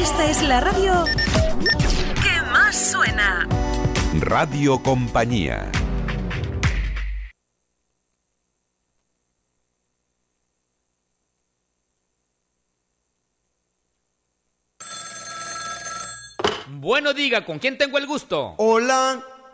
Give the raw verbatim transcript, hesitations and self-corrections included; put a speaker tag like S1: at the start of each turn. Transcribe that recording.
S1: Esta es la radio que más suena.
S2: Radio Compañía.
S3: Bueno, diga, ¿con quién tengo el gusto?
S4: Hola.